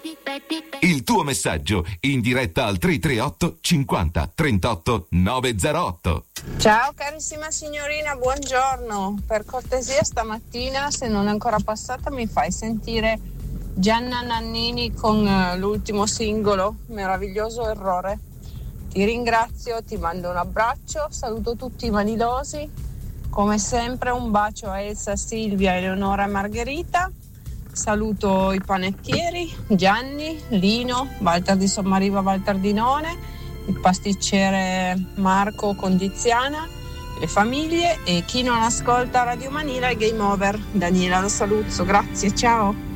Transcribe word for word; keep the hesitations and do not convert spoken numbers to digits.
Il tuo messaggio in diretta al tre tre otto cinquanta trentotto novecentootto. Ciao carissima signorina, buongiorno. Per cortesia stamattina, se non è ancora passata, mi fai sentire Gianna Nannini con uh, l'ultimo singolo, Meraviglioso Errore. Ti ringrazio, ti mando un abbraccio, saluto tutti i manilosi, come sempre un bacio a Elsa, Silvia, Eleonora e Margherita. Saluto i panettieri, Gianni, Lino, Walter di Sommariva, Walter di None, il pasticcere Marco Condiziana, le famiglie e chi non ascolta Radio Manila e Game Over. Daniela da Saluzzo, grazie, ciao.